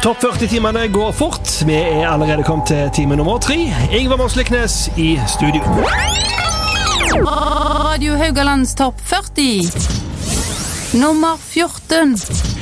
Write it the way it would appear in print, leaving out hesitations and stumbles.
Topp 40-timene går fort. Vi allerede kommet til time nummer 3. Ingvar Morsliknes i studio. Radio Haugalands topp 40. Nummer 14.